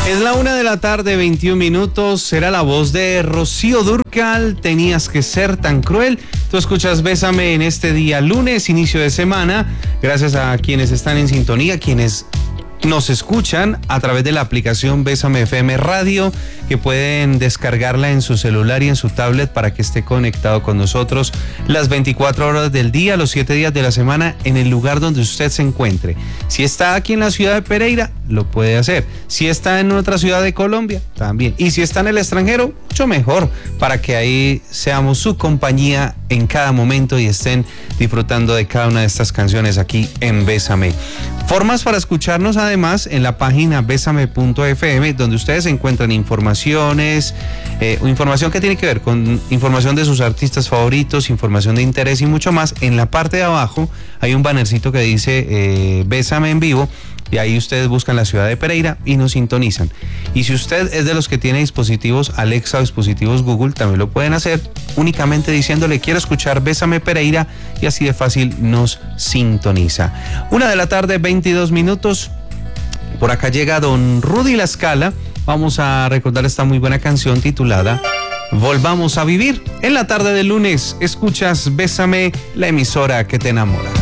Es la 1:21 p.m. Será la voz de Rocío Dúrcal. Tenías que ser tan cruel. Tú escuchas Bésame en este día lunes, inicio de semana. Gracias a quienes están en sintonía, quienes nos escuchan a través de la aplicación Bésame FM Radio, que pueden descargarla en su celular y en su tablet para que esté conectado con nosotros las 24 horas del día, los 7 días de la semana, en el lugar donde usted se encuentre. Si está aquí en la ciudad de Pereira, lo puede hacer. Si está en otra ciudad de Colombia, también. Y si está en el extranjero, mucho mejor, para que ahí seamos su compañía en cada momento y estén disfrutando de cada una de estas canciones aquí en Bésame. Formas para escucharnos además en la página besame.fm, donde ustedes encuentran informaciones, información que tiene que ver con información de sus artistas favoritos, información de interés y mucho más. En la parte de abajo hay un bannercito que dice Bésame en vivo. Y ahí ustedes buscan la ciudad de Pereira y nos sintonizan. Y si usted es de los que tiene dispositivos Alexa o dispositivos Google, también lo pueden hacer únicamente diciéndole quiero escuchar Bésame Pereira, y así de fácil nos sintoniza. 1:22 p.m. Por acá llega don Rudy La Scala. Vamos a recordar esta muy buena canción titulada Volvamos a Vivir. En la tarde del lunes escuchas Bésame, la emisora que te enamora.